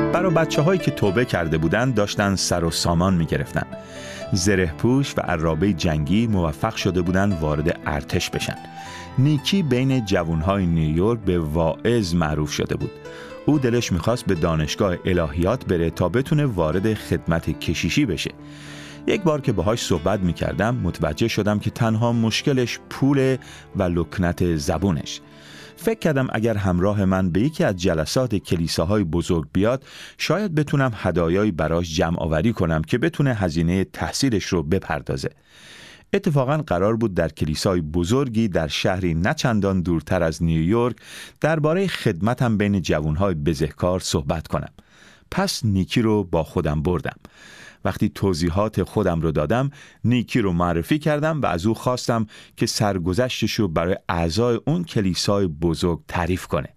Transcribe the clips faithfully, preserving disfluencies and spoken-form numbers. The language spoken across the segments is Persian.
برای بچه هایی که توبه کرده بودن داشتن سر و سامان می گرفتن. زره پوش و عرابه جنگی موفق شده بودن وارد ارتش بشن. نیکی بین جوانهای نیویورک به واعظ معروف شده بود. او دلش میخواست به دانشگاه الهیات بره تا بتونه وارد خدمت کشیشی بشه. یک بار که باهاش صحبت میکردم متوجه شدم که تنها مشکلش پول و لکنت زبونش. فکر کردم اگر همراه من به یکی از جلسات کلیساهای بزرگ بیاد شاید بتونم هدایایی براش جمع آوری کنم که بتونه هزینه تحصیلش رو بپردازه. اتفاقاً قرار بود در کلیسای بزرگی در شهری نچندان دورتر از نیویورک درباره خدمتم بین جوانهای بزهکار صحبت کنم. پس نیکی رو با خودم بردم. وقتی توضیحات خودم رو دادم، نیکی رو معرفی کردم و از او خواستم که سرگذشتش رو برای اعضای اون کلیسای بزرگ تعریف کنه.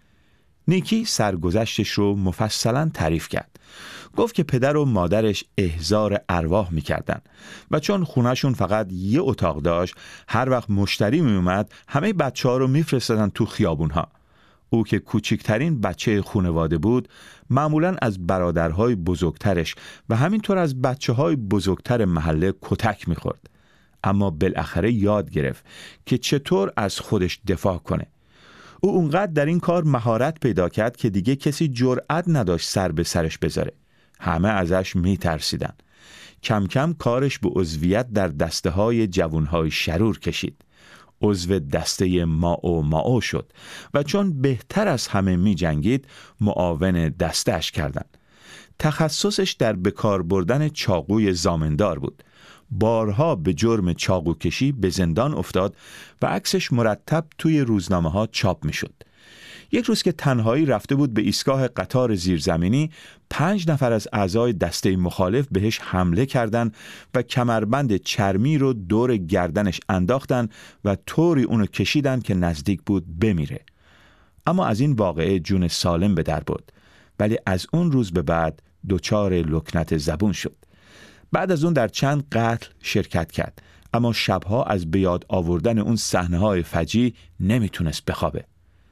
نیکی سرگذشتش رو مفصلاً تعریف کرد. گفت که پدر و مادرش احضار ارواح می‌کردن و چون خونه‌شون فقط یه اتاق داشت، هر وقت مشتری میومد همه بچه‌ها رو میفرستادن تو خیابون‌ها. او که کوچکترین بچه خانواده بود، معمولاً از برادرهای بزرگترش و همینطور از بچه‌های بزرگتر محله کتک می‌خورد. اما بالاخره یاد گرفت که چطور از خودش دفاع کنه. او اونقدر در این کار مهارت پیدا کرد که دیگه کسی جرأت نداشت سر به سرش بذاره. همه ازش میترسیدن. کم کم کارش به عضویت در دسته های جوانهای شرور کشید. عضو دسته ماو ماو شد و چون بهتر از همه می جنگید معاون دسته‌اش کردن. تخصصش در بکار بردن چاقوی زامندار بود. بارها به جرم چاقو کشی به زندان افتاد و عکسش مرتب توی روزنامه ها چاپ می شد. یک روز که تنهایی رفته بود به ایستگاه قطار زیرزمینی، پنج نفر از اعضای دسته مخالف بهش حمله کردند و کمربند چرمی رو دور گردنش انداختن و طوری اونو کشیدن که نزدیک بود بمیره. اما از این واقعه جون سالم به در برد، ولی از اون روز به بعد دچار لکنت زبون شد. بعد از اون در چند قتل شرکت کرد، اما شبها از به یاد آوردن اون صحنه‌های فجیع نمیتونست بخوابه.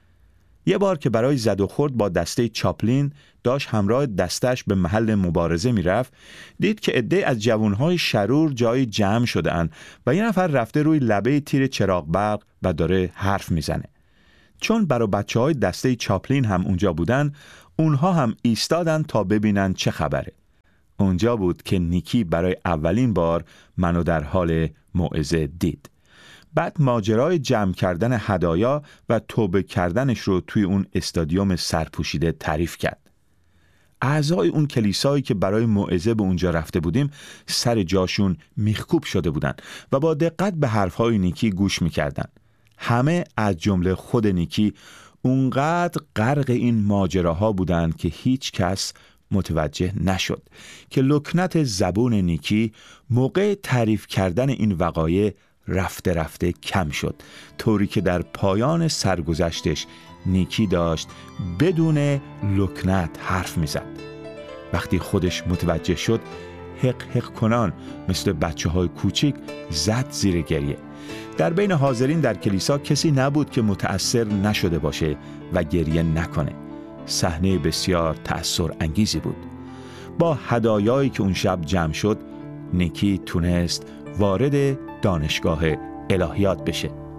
یه بار که برای زد و خورد با دسته چاپلین داشت همراه دستش به محل مبارزه میرفت، دید که عده از جوانهای شرور جای جمع شده‌اند و یه نفر رفته روی لبه تیر چراغ برق و داره حرف میزنه. چون برای بچه‌های دسته چاپلین هم اونجا بودن، اونها هم ایستادن تا ببینن چه خبره. اونجا بود که نیکی برای اولین بار منو در حال موعظه دید. بعد ماجرای جمع کردن هدایا و توبه کردنش رو توی اون استادیوم سرپوشیده تعریف کرد. اعضای اون کلیسایی که برای موعظه به اونجا رفته بودیم سر جاشون میخکوب شده بودن و با دقت به حرفهای نیکی گوش میکردن. همه از جمله خود نیکی اونقدر غرق این ماجراها بودن که هیچ کس متوجه نشد که لکنت زبون نیکی موقع تعریف کردن این وقایع رفته رفته کم شد، طوری که در پایان سرگذشتش نیکی داشت بدون لکنت حرف میزد. وقتی خودش متوجه شد، حق حق کنان مثل بچه های کوچیک زد زیر گریه. در بین حاضرین در کلیسا کسی نبود که متأثر نشده باشه و گریه نکنه. صحنه بسیار تأثیر انگیزی بود. با هدایایی که اون شب جمع شد، نیکی تونست وارد دانشگاه الهیات بشه.